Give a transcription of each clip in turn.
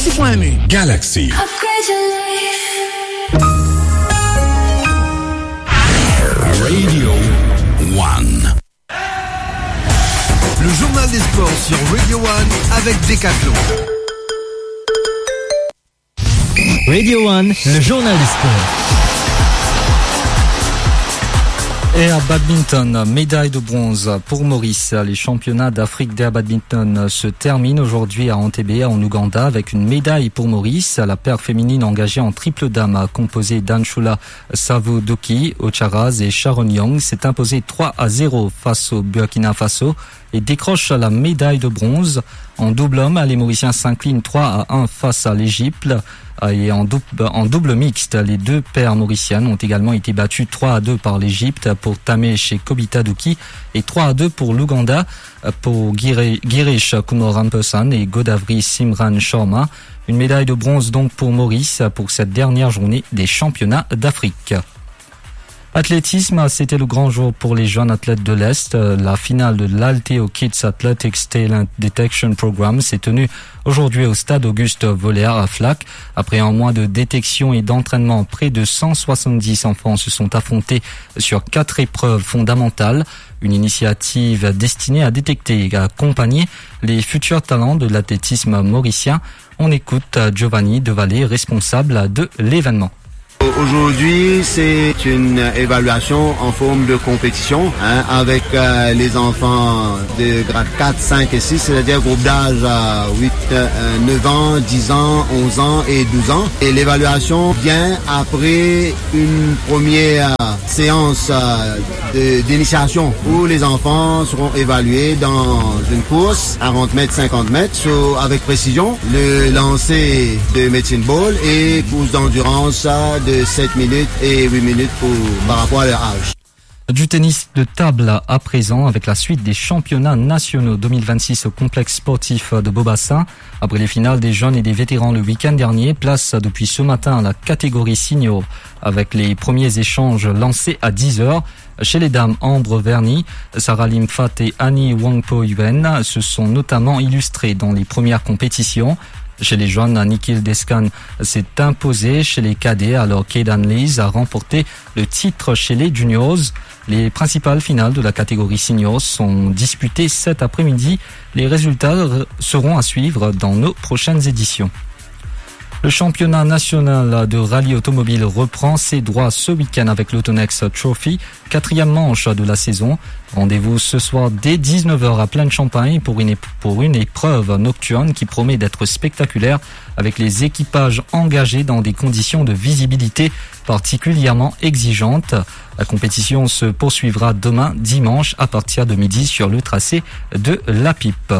Galaxy.mu. Galaxy. Upgrade your life. Radio One. Le journal des sports sur Radio One avec Decathlon. Radio One, le journal des sports. Air Badminton, médaille de bronze pour Maurice. Les championnats d'Afrique d'Air Badminton se terminent aujourd'hui à Entebbe, en Ouganda, avec une médaille pour Maurice. La paire féminine engagée en triple dame, composée d'Anshula Savudoki, Ocharaz et Sharon Young, s'est imposée 3-0 face au Burkina Faso et décroche la médaille de bronze. En double homme, les Mauriciens s'inclinent 3-1 face à l'Égypte. Et en double mixte, les deux paires mauriciennes ont également été battues 3-2 par l'Égypte pour Tamé chez Kobita Duki et 3-2 pour l'Ouganda pour Girish Kumar Rampesan et Godavari Simran Sharma. Une médaille de bronze donc pour Maurice pour cette dernière journée des championnats d'Afrique. Athlétisme, c'était le grand jour pour les jeunes athlètes de l'Est. La finale de l'Alteo Kids Athletics Talent Detection Program s'est tenue aujourd'hui au stade Auguste Voller à Flac. Après un mois de détection et d'entraînement, près de 170 enfants se sont affrontés sur 4 épreuves fondamentales. Une initiative destinée à détecter et à accompagner les futurs talents de l'athlétisme mauricien. On écoute Giovanni Devalet, responsable de l'événement. Aujourd'hui, c'est une évaluation en forme de compétition avec les enfants de grade 4, 5 et 6, c'est-à-dire groupe d'âge 8, 9 ans, 10 ans, 11 ans et 12 ans. Et l'évaluation vient après une première séance d'initiation où les enfants seront évalués dans une course 40 mètres, 50 mètres avec précision, le lancer de medicine ball et course d'endurance de 7 minutes et 8 minutes par rapport à leur âge. Du tennis de table à présent avec la suite des championnats nationaux 2026 au complexe sportif de Beaubassin. Après les finales des jeunes et des vétérans le week-end dernier, place depuis ce matin à la catégorie senior avec les premiers échanges lancés à 10h. Chez les dames, Ambre Verny, Sarah Limfat et Annie Wangpo Yuven se sont notamment illustrées dans les premières compétitions. Chez les jeunes, Nikhil Deskan s'est imposé chez les cadets alors qu'Aidan Lees a remporté le titre chez les juniors. Les principales finales de la catégorie seniors sont disputées cet après-midi. Les résultats seront à suivre dans nos prochaines éditions. Le championnat national de rallye automobile reprend ses droits ce week-end avec l'Autonex Trophy, 4e manche de la saison. Rendez-vous ce soir dès 19h à Plaine-Champagne pour une épreuve nocturne qui promet d'être spectaculaire avec les équipages engagés dans des conditions de visibilité particulièrement exigeantes. La compétition se poursuivra demain dimanche à partir de midi sur le tracé de la Pipe.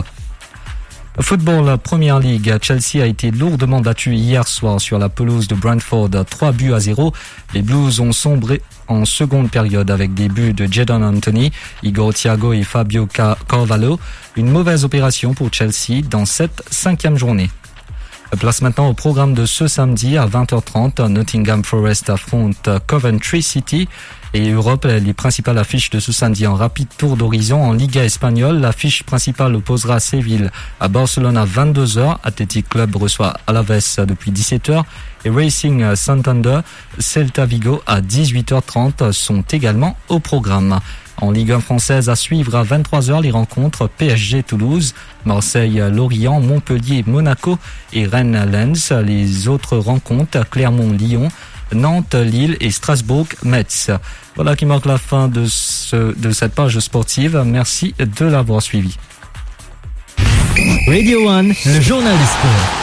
Football Premier League, Chelsea a été lourdement battu hier soir sur la pelouse de Brentford, 3-0. Les Blues ont sombré en seconde période avec des buts de Jadon Anthony, Igor Thiago et Fabio Carvalho. Une mauvaise opération pour Chelsea dans cette 5e journée. Place maintenant au programme de ce samedi à 20h30. Nottingham Forest affronte Coventry City. Et Europe, les principales affiches de ce samedi en rapide tour d'horizon en Liga espagnole. L'affiche principale opposera Séville à Barcelone à 22h. Athletic Club reçoit Alaves depuis 17h. Et Racing Santander, Celta Vigo à 18h30 sont également au programme. En Ligue 1 française, à suivre à 23h les rencontres PSG Toulouse, Marseille Lorient, Montpellier Monaco et Rennes Lens. Les autres rencontres Clermont Lyon, Nantes, Lille et Strasbourg-Metz. Voilà qui marque la fin de cette page sportive. Merci de l'avoir suivi. Radio One, le journal du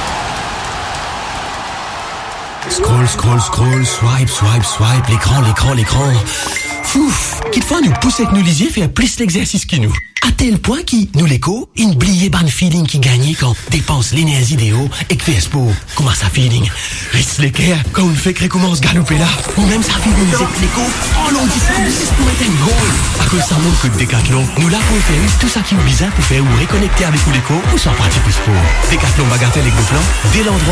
sport. Scroll, swipe, l'écran. Fouf, quelquefois nous pousse avec nos lisiers faire plus l'exercice que nous. À tel point qui, nous l'écho, une blier ban feeling qui gagne quand dépense l'énergie idéaux et que fait sport. Comment ça feeling? Reste l'équerre quand on fait qu'il commence galoper là. Ou même ça feeling c'est l'écho. Oh l'on dit ça, c'est pour mettre un goal. À cause ça montre que Decathlon, nous là pour faire tout ça qui est bizarre pour faire ou réconnecter avec l'écho ou sans pratique pour sport. Decathlon bagatelle avec vos plans, dès l'endroit